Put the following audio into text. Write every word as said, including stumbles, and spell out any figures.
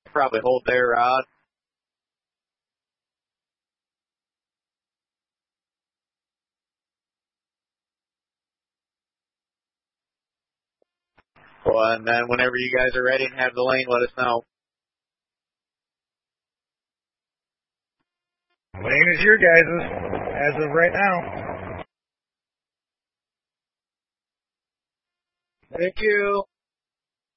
Probably hold there, Rod. Well, and then whenever you guys are ready and have the lane, let us know. Lane is your guys' as of right now. Thank you.